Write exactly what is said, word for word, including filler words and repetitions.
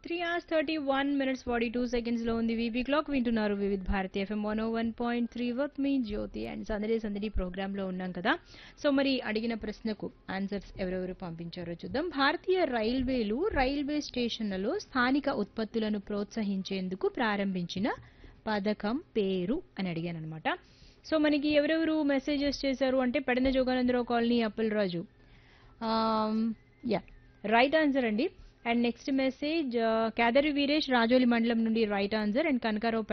Three hours thirty one minutes forty two seconds లో ఉంది VB clock. వింటున్నారు Vividh Bharati FM one oh one point three worth me Jyothi and సందడి సందడి programme లో ఉన్నాం కదా. సో మరి అడిగిన ప్రశ్నకు ఆన్సర్స్ ఎవరెవరు పంపించారో చూద్దాం. భారతీయ రైల్వేలు రైల్వే స్టేషన్లలో స్థానిక ఉత్పత్తులను ప్రోత్సహించేందుకు ప్రారంభించిన పథకం పేరు అని అడిగాను అనమాట. సో మనకి ఎవరెవరు మెసేజెస్ చేశారు అంటే Pedana Jogananda Rao colony Appalaraju, yeah right answer అండి. And next message Kedari Veeresh Rajoli మండలం నుండి రైట్ ఆన్సర్. అండ్ కనకారావు